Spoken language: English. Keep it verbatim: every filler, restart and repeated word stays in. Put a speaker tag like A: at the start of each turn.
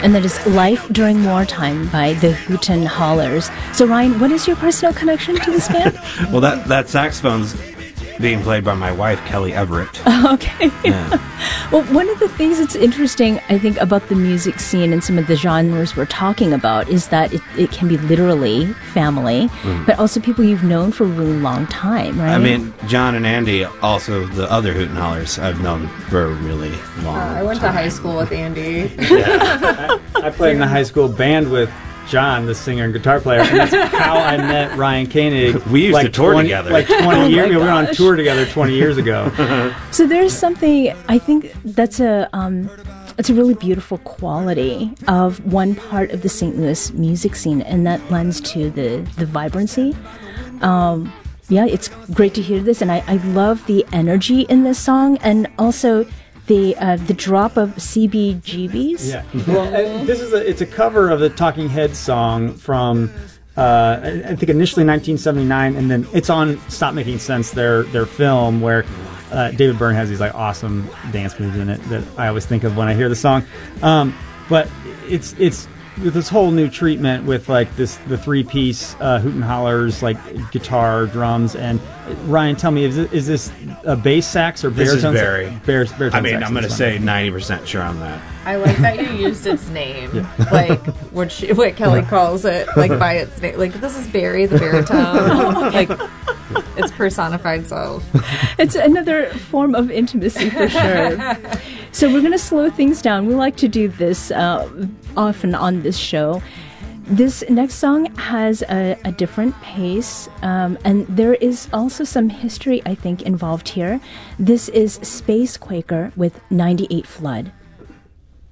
A: And that is Life During Wartime by the Hooten Hollers. So, Ryan, what is your personal connection to this band?
B: Well, that, that saxophone's being played by my wife, Kelly Everett.
A: Okay.
B: Yeah.
A: Well, one of the things that's interesting, I think, about the music scene and some of the genres we're talking about is that it, it can be literally family, mm. but also people you've known for a really long time, right?
B: I mean, John and Andy, also the other Hooten Hollers, I've known for a really long time.
C: Uh, I went
B: time.
C: to high school with Andy.
D: Yeah. I, I played in the high school band with John, the singer and guitar player, and that's how I met Ryan Koenig.
B: We used
D: like
B: to tour
D: twenty,
B: together.
D: Like twenty
A: oh
D: years. We
A: gosh.
D: went on tour together twenty years ago.
A: So there's something, I think that's a um, it's a really beautiful quality of one part of the Saint Louis music scene, and that lends to the, the vibrancy. Um, yeah, it's great to hear this, and I, I love the energy in this song, and also the uh, the drop of C B G Bs.
D: Yeah. Well, uh, this is a it's a cover of the Talking Heads song from uh, I, I think initially nineteen seventy-nine, and then it's on Stop Making Sense, their their film, where uh, David Byrne has these like awesome dance moves in it that I always think of when I hear the song. Um, but it's it's with this whole new treatment with like this the three piece uh, Hooten Hollers, like guitar, drums, and Ryan, tell me, is this, is this a bass sax or baritone?
B: This is Barry.
D: Bar- baritone
B: I mean,
D: sax
B: I'm going to
D: song.
B: say ninety percent sure on that.
C: I like that you used its name,
D: Yeah.
C: like what she, what Kelly calls it, like by its name. Like, this is Barry the baritone. Like, its personified self.
A: It's another form of intimacy for sure. So we're going to slow things down. We like to do this uh, often on this show. This next song has a, a different pace, um, and there is also some history, I think, involved here. This is Space Quaker with ninety-eight Flood.